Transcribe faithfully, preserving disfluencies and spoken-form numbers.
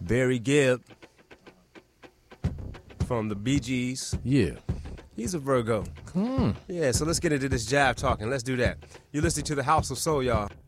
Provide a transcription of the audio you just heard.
Barry Gibb from the Bee Gees. Yeah. He's a Virgo. Hmm. Yeah, so let's get into this jive talking. Let's do that. You're listening to the House of Soul, y'all.